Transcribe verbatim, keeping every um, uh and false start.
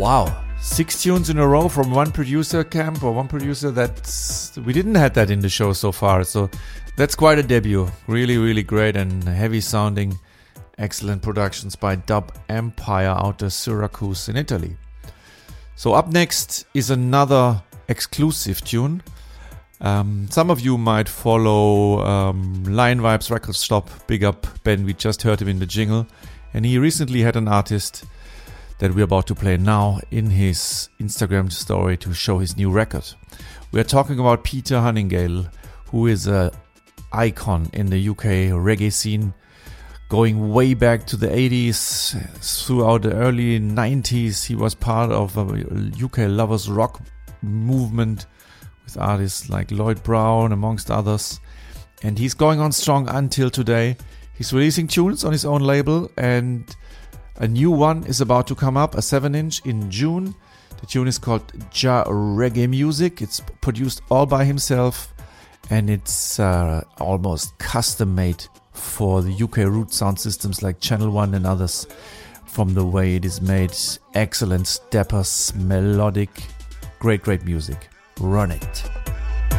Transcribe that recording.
Wow, six tunes in a row from one producer camp or one producer. That's we didn't have that in the show so far. So that's quite a debut. Really, really great and heavy sounding. Excellent productions by Dub Empire out of Syracuse in Italy. So up next is another exclusive tune. Um, some of you might follow um, Lion Vibes Record Stop. Big up Ben, we just heard him in the jingle. And he recently had an artist that we're about to play now in his Instagram story to show his new record. We are talking about Peter Hunningale, who is an icon in the U K reggae scene, going way back to the eighties, throughout the early nineties. He was part of a U K lovers rock movement with artists like Lloyd Brown, amongst others. And he's going on strong until today. He's releasing tunes on his own label, and a new one is about to come up, a seven inch in June. The tune is called Ja Reggae Music. It's produced all by himself, and it's uh, almost custom made for the U K root sound systems like Channel One and others. From the way it is made, excellent steppers, melodic, great, great music. Run it.